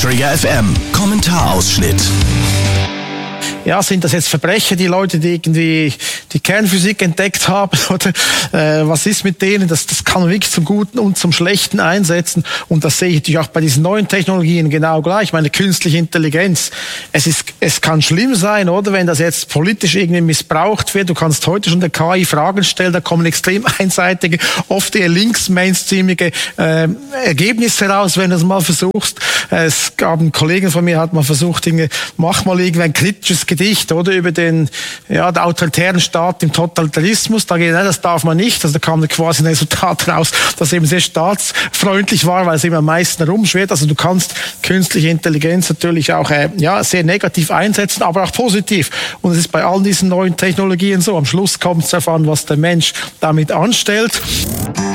Trigger FM Kommentarausschnitt. Ja, sind das jetzt Verbrecher, die Leute, die irgendwie die Kernphysik entdeckt haben? Oder was ist mit denen? Das kann man wirklich zum Guten und zum Schlechten einsetzen. Und das sehe ich natürlich auch bei diesen neuen Technologien genau gleich. Ich meine, künstliche Intelligenz. Es kann schlimm sein, oder? Wenn das jetzt politisch irgendwie missbraucht wird. Du kannst heute schon der KI Fragen stellen, da kommen extrem einseitige, oft eher links-mainstreamige Ergebnisse raus, wenn du das mal versuchst. Es gab einen Kollegen von mir, hat mal versucht, mach mal irgendwie ein kritisches Gedicht, oder, über den autoritären Staat im Totalitarismus. Da geht, nein, das darf man nicht. Also da kam quasi ein Resultat raus, das eben sehr staatsfreundlich war, weil es eben am meisten herumschwirrt. Also du kannst künstliche Intelligenz natürlich auch sehr negativ einsetzen, aber auch positiv. Und es ist bei all diesen neuen Technologien so. Am Schluss kommt es darauf an, was der Mensch damit anstellt.